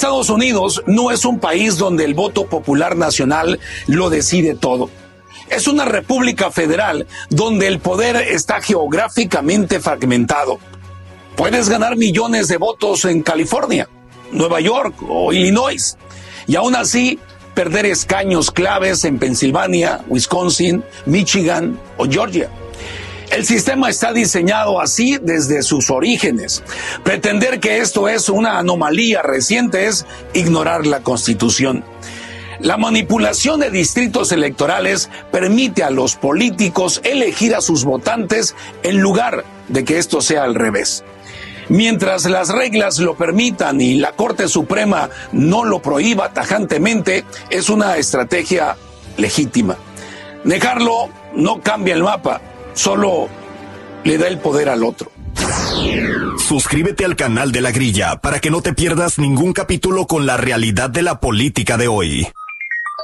Estados Unidos no es un país donde el voto popular nacional lo decide todo. Es una república federal donde el poder está geográficamente fragmentado. Puedes ganar millones de votos en California, Nueva York o Illinois, y aún así perder escaños claves en Pensilvania, Wisconsin, Michigan o Georgia. El sistema está diseñado así desde sus orígenes. Pretender que esto es una anomalía reciente es ignorar la Constitución. La manipulación de distritos electorales permite a los políticos elegir a sus votantes en lugar de que esto sea al revés. Mientras las reglas lo permitan y la Corte Suprema no lo prohíba tajantemente, es una estrategia legítima. Negarlo no cambia el mapa, solo le da el poder al otro. Suscríbete al canal de La Grilla para que no te pierdas ningún capítulo con la realidad de la política de hoy.